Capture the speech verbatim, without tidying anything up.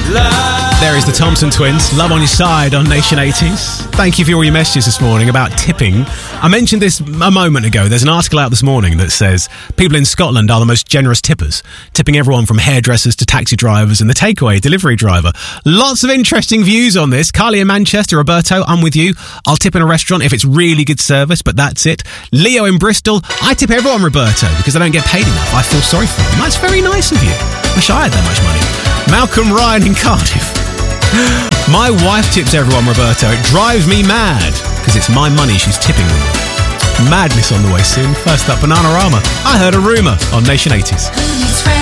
There is the Thompson Twins, Love on Your Side on Nation eighties. Thank you for all your messages this morning about tipping. I mentioned this a moment ago. There's an article out this morning that says people in Scotland are the most generous tippers, tipping everyone from hairdressers to taxi drivers and the takeaway delivery driver. Lots of interesting views on this. Carly in Manchester, Roberto, I'm with you. I'll tip in a restaurant if it's really good service, but that's it. Leo in Bristol, I tip everyone, Roberto, because they don't get paid enough. I feel sorry for them. That's very nice of you. Wish I had that much money. Malcolm Ryan in Cardiff. My wife tips everyone, Roberto. It drives me mad because it's my money she's tipping them. Madness on the way soon. First up, Bananarama. I heard a rumour on Nation eighties.